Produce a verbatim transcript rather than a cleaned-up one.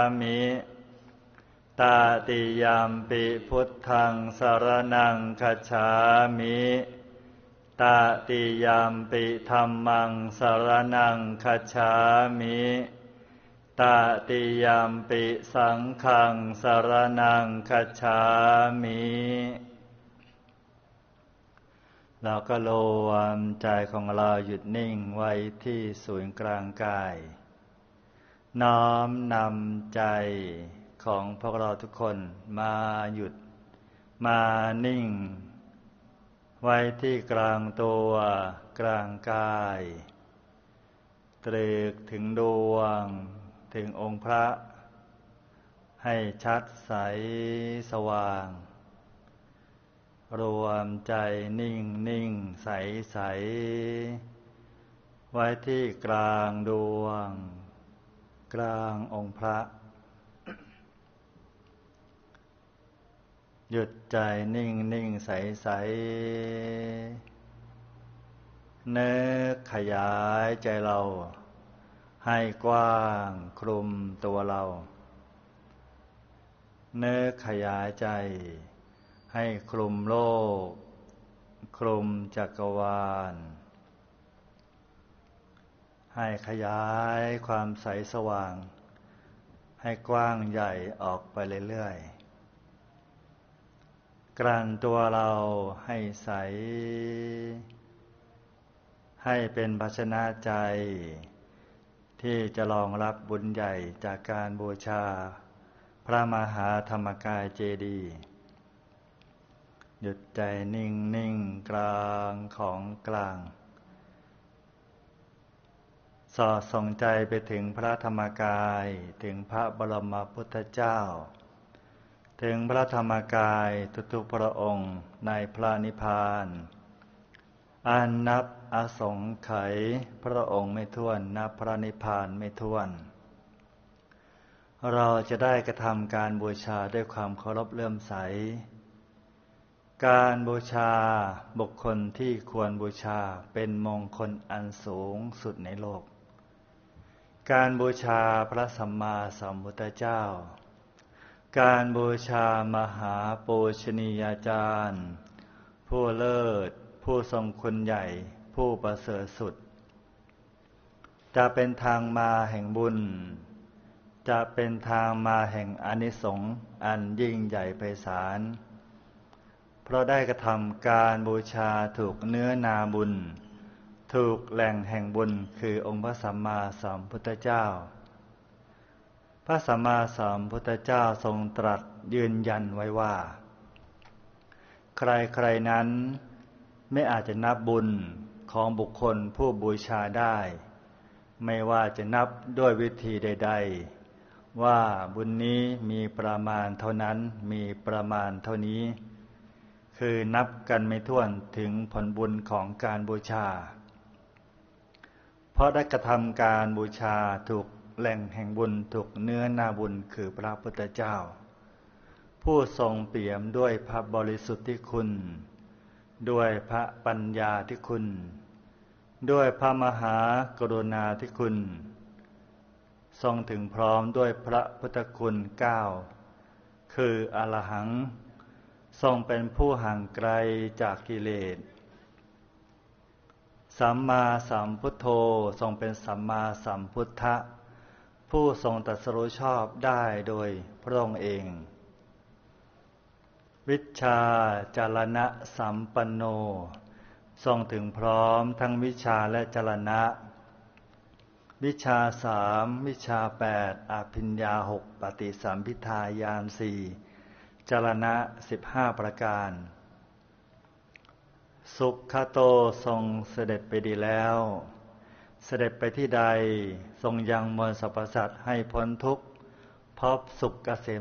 มิตาติยามปิพุทธังสรณังคัจฉามิตาติยามปิธัมมังสรณังคัจฉามิตาติยามปิสังฆังสรณังคัจฉามิเราก็รวมใจของเราหยุดนิ่งไว้ที่ศูนย์กลางกายน้อมนำใจของพวกเราทุกคนมาหยุดมานิ่งไว้ที่กลางตัวกลางกายตรึกถึงดวงถึงองค์พระให้ชัดใสสว่างรวมใจนิ่งนิ่งใสใสไว้ที่กลางดวงกลางองค์พระหยุดใจนิ่งนิ่งใสใสนึกขยายใจเราให้กว้างคลุมตัวเรานึกขยายใจให้คลุมโลกคลุมจักรวาลให้ขยายความใสสว่างให้กว้างใหญ่ออกไปเรื่อยๆกลั่นตัวเราให้ใสให้เป็นภาชนะใจที่จะรองรับบุญใหญ่จากการบูชาพระมหาธรรมกายเจดีย์หยุดใจนิ่งนิ่งกลางของกลางสอดส่องใจไปถึงพระธรรมกายถึงพระบรมพุทธเจ้าถึงพระธรรมกายทุกๆพระองค์ในพระนิพพานอันนับอสงไขยพระองค์ไม่ถ้วนนับพระนิพพานไม่ถ้วนเราจะได้กระทำการบูชาด้วยความเคารพเลื่อมใสการบูชาบุคคลที่ควรบูชาเป็นมงคลอันสูงสุดในโลกการบูชาพระสัมมาสัมพุทธเจ้าการบูชามหาปูชนียาจารย์ผู้เลิศผู้ทรงคุณใหญ่ผู้ประเสริฐสุดจะเป็นทางมาแห่งบุญจะเป็นทางมาแห่งอานิสงส์อันยิ่งใหญ่ไพศาลเพราะได้กระทำการบูชาถูกเนื้อนาบุญถูกแหล่งแห่งบุญคือองค์พระสัมมาสัมพุทธเจ้าพระสัมมาสัมพุทธเจ้าทรงตรัสยืนยันไว้ว่าใครๆนั้นไม่อาจจะนับบุญของบุคคลผู้บูชาได้ไม่ว่าจะนับด้วยวิธีใดๆว่าบุญนี้มีประมาณเท่านั้นมีประมาณเท่านี้คือนับกันไม่ถ้วนถึงผลบุญของการบูชาเพราะได้กระทำการบูชาถูกแหล่งแห่งบุญถูกเนื้อนาบุญคือพระพุทธเจ้าผู้ทรงเปี่ยมด้วยพระบริสุทธิคุณด้วยพระปัญญาธิคุณด้วยพระมหากรุณาธิคุณทรงถึงพร้อมด้วยพระพุทธคุณเก้าคืออรหังทรงเป็นผู้ห่างไกลจากกิเลสสัมมาสัมพุทโธทรงเป็นสัมมาสัมพุทธะผู้ทรงตรัสรู้ชอบได้โดยพระองค์เองวิชชาจารณะสัมปันโนทรงถึงพร้อมทั้งวิชาและจรณะวิชาสามวิชาแปดอภิญญาหกปฏิสัมภิทาญาณสี่จรณะสิบห้าประการสุขโตทรงเสด็จไปดีแล้วเสด็จไปที่ใดทรงยังมวลสรรพสัตว์ให้พ้นทุกข์พบสุขเกษม